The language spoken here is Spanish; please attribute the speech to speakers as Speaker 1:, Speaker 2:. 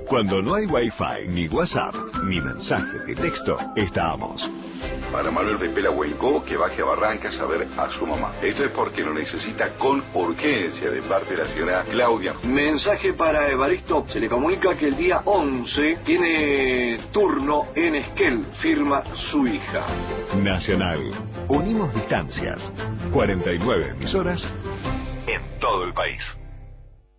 Speaker 1: Cuando no hay wifi, ni WhatsApp, ni mensaje de texto, estamos.
Speaker 2: Para Manuel de Pelahuenco, que baje a Barrancas a ver a su mamá. Esto es porque lo necesita con urgencia de parte de la señora Claudia.
Speaker 3: Mensaje para Evaristo. Se le comunica que el día 11 tiene turno en Esquel. Firma su hija.
Speaker 1: Nacional. Unimos distancias. 49 emisoras en todo el país.